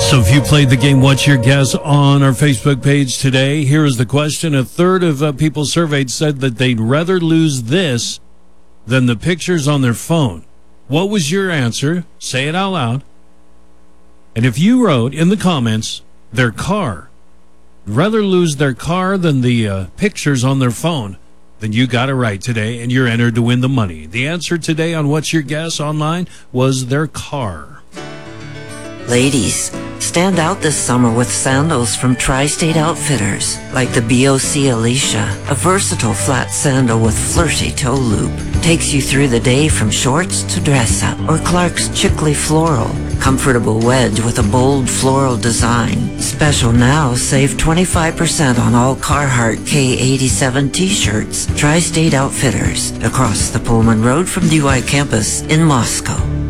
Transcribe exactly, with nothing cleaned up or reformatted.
So if you played the game What's Your Guess on our Facebook page today, here is the question. A third of uh, people surveyed said that they'd rather lose this than the pictures on their phone. What was your answer? Say it out loud. And if you wrote in the comments, their car, rather lose their car than the uh, pictures on their phone, then you got it right today, and you're entered to win the money. The answer today on What's Your Guess online was their car. Ladies, stand out this summer with sandals from Tri-State Outfitters, like the B O C Alicia, a versatile flat sandal with flirty toe loop. Takes you through the day from shorts to dress up. Or Clark's Chicley Floral, comfortable wedge with a bold floral design. Special now, save twenty-five percent on all Carhartt K eighty-seven t-shirts. Tri-State Outfitters, across the Pullman Road from D Y campus in Moscow.